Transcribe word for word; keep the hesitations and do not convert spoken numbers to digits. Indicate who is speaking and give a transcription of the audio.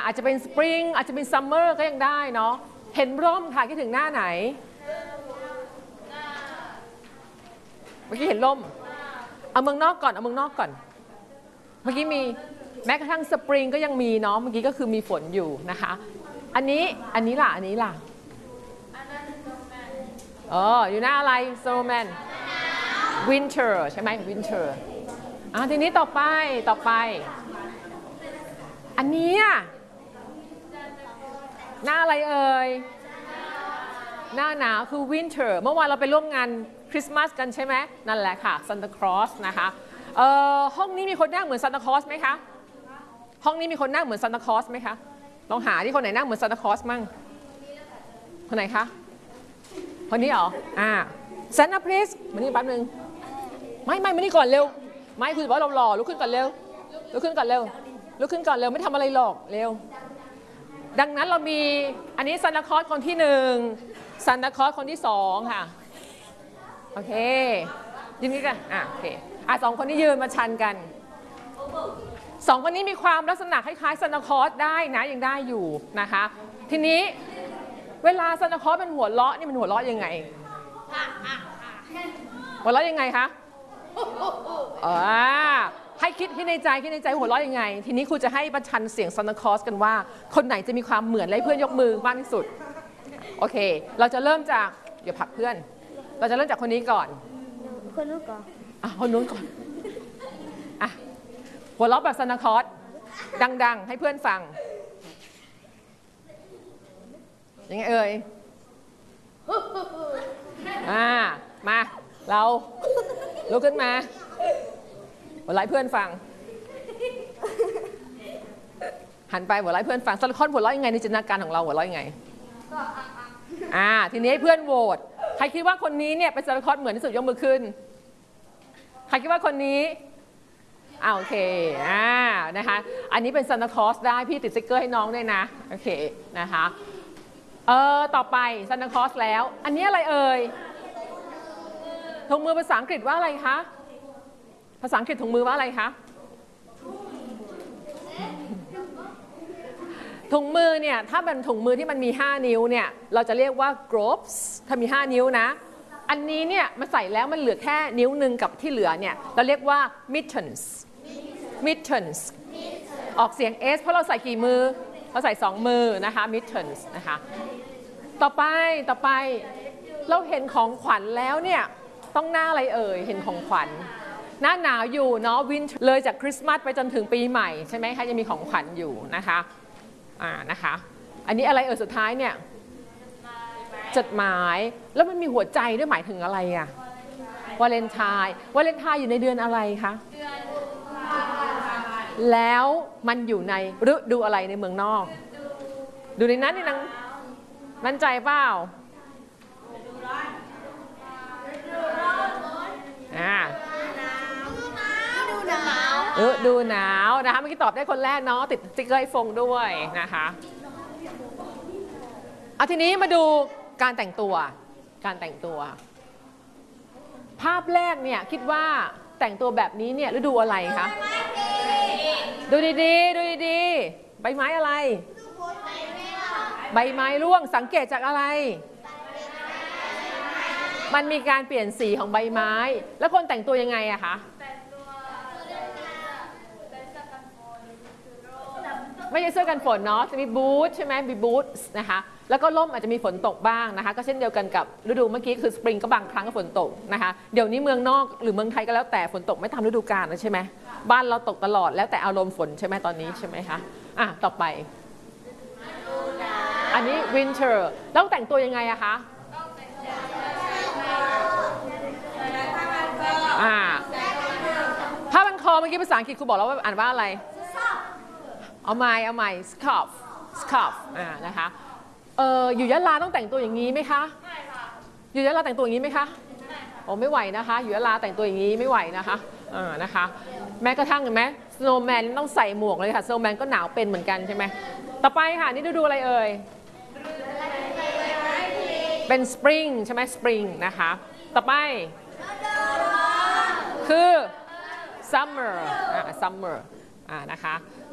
Speaker 1: อาจจะเป็นสปริงอาจจะเป็นซัมเมอร์ก็ยังได้เนาะเห็นร่มค่ะคิดถึงหน้าไหนเมื่อกี้เห็นร่มเอาเมืองนอกก่อนเอาเมืองนอกก่อนเมื่อกี้มีแม้กระทั่งสปริงก็ยังมีเนาะเมื่อกี้ก็คือมีฝนอยู่นะคะอันนี้อันนี้ล่ะอันนี้ล่ะเอออยู่หน้าอะไร snowman winter ใช่ไหม winter อ่ะทีนี้ต่อไปต่อไปอันนี้หน้าอะไรเอ่ยหน้าหนาวคือ winter เมื่อวานเราไปร่วมงานคริสต์มาสกันใช่ไหมนั่นแหละค่ะ Santa Claus นะคะเอ่อห้องนี้มีคนหน้าเหมือน Santa Claus ไหมคะห้องนี้มีคนหน้าเหมือน Santa Claus ไหมคะลองหาที่คนไหนหน้าเหมือน Santa Claus มั่งคนไหนคะคนนี้เหรออ่า Santa please มานี่แป๊บนึงไม่ไม่มานี่ก่อนเร็วไม่คุณบอกว่าเราหล่อลุกขึ้นก่อนเร็วลุกขึ้นก่อนเร็วลุกขึ้นก่อนเร็วไม่ทำอะไรหรอกเร็วดังนั้นเรามีอันนี้ซานตาคลอสคนที่หนึ่งซานตาคลอสคนที่สองค่ะโอเคยืนนี้กันอ่ะโอเคอ่ะสองคนนี้ยืนมาชันกันสองคนนี้มีความลักษณะคล้ายๆซานตาคลอสได้นะยังได้อยู่นะคะทีนี้เวลาซานตาคลอสเป็นหัวเราะนี่มันหัวเราะยังไงหัวเราะยังไงคะอ่าให้คิดคิดในใจคิดในใจหัวเราะยังไงทีนี้ครูจะให้ประชันเสียงซานตาคลอสกันว่าคนไหนจะมีความเหมือนและเพื่อนยกมือมากที่สุดโอเคเราจะเริ่มจากเดี๋ยวผลักเพื่อนเราจะเริ่มจากคนนี้ก่อน
Speaker 2: คนนู้นก่อน
Speaker 1: อ่ะคนนู้นก่อนอ่ะหัวเราะแบบซานตาคลอสดังๆให้เพื่อนฟังยังไงเอ่ยอ่ามาเราลุกขึ้นมาหัวเราะเพื่อนฟังหันไปหัวเราะเพื่อนฟังซานตาคลอสหัวเราะยังไงในจินตนาการของเราหัวเราะยังไงอ่าทีนี้ให้เพื่อนโหวตใครคิดว่าคนนี้เนี่ยเป็นซานตาคลอสเหมือนที่สุดยกมือขึ้นใครคิดว่าคนนี้อ่าโอเคอ่านะคะอันนี้เป็นซานตาคลอสได้พี่ติดสติ๊กเกอร์ให้น้องด้วยนะโอเคนะคะเออต่อไปซานตาคลอสแล้วอันนี้อะไรเอ่ยถุงมือภาษาอังกฤษว่าอะไรคะภาษาอังกฤษถุงมือว่าอะไรคะถุงมือเนี่ยถ้าเป็นถุงมือที่มันมีห้านิ้วเนี่ยเราจะเรียกว่า gloves ถ้ามีห้านิ้วนะอันนี้เนี่ยมันใส่แล้วมันเหลือแค่นิ้วหนึ่งกับที่เหลือเนี่ยเราเรียกว่า mittens mittens ออกเสียง s เพราะเราใส่กี่มือเราใส่สองมือนะคะ mittens นะคะต่อไปต่อไปเราเห็นของขวัญแล้วเนี่ยต้องหน้าอะไรเอ่ยเห็นของขวัญหน้าหนาวอยู่เนาะวินเลยจากคริสต์มาสไปจนถึงปีใหม่ใช่ไหมคะยังมีของขวัญอยู่นะคะอ่านะคะอันนี้อะไรเอ่ยสุดท้ายเนี่ยจดหมายแล้วมันมีหัวใจด้วยหมายถึงอะไรอะวาเลนไทน์วาเลนไทน์อยู่ในเดือนอะไรคะแล้วมันอยู่ในฤดูอะไรในเมืองนอกดูในนั้นนี่นังมั่นใจเปล่าอ่าเออดูหนาวนะคะเมื่อกี้ตอบได้คนแรกเนาะติดสติ๊กเกอร์ให้ฟงด้วยนะคะเอาทีนี้มาดูการแต่งตัวการแต่งตัวภาพแรกเนี่ยคิดว่าแต่งตัวแบบนี้เนี่ยฤดูอะไรคะดูดีๆดูดีๆใบไม้อะไรใบไม้ร่วงสังเกตจากอะไรมันมีการเปลี่ยนสีของใบไม้แล้วคนแต่งตัวยังไงอะคะไม่ใช่เสื้อกันฝนเนาะจะมีบูทใช่ไหมมีบูทนะคะแล้วก็ร่มอาจจะมีฝนตกบ้างนะคะก็เช่นเดียวกันกับฤดูเมื่อกี้คือสปริงก็บางครั้งก็ฝนตกนะคะเดี๋ยวนี้เมืองนอกหรือเมืองไทยก็แล้วแต่ฝนตกไม่ตามฤดูกาลนะใช่ไหมบ้านเราตกตลอดแล้วแต่อารมณ์ฝนใช่ไหมตอนนี้ใช่ไหมคะอ่ะต่อไปอันนี้ winter แล้วแต่งตัวยังไงอะคะอ่าผ้าพันคอเมื่อกี้ภาษาอังกฤษครูบอกแล้วว่าอ่านว่าอะไรเอาใหม่เอาใหม่ scarf scarf อ่านะคะเอออยู่ยะลาต้องแต่งตัวอย่างนี้ไหมคะไม่ค่ะอยู่ยะลาแต่งตัวอย่างนี้ไหมคะไม่ค่ะโอ้ไม่ไหวนะคะอยู่ยะลาแต่งตัวอย่างนี้ไม่ไหวนะคะอ่านะคะแม้กระทั่งเห็นไหม snowman ต้องใส่หมวกเลยค่ะ snowman ก็หนาวเป็นเหมือนกันใช่ไหมต่อไปค่ะนี่ดูดูอะไรเอ่ยเป็น spring ใช่ไหม spring นะคะต่อไปคือ summer อ่า summer อ่านะคะ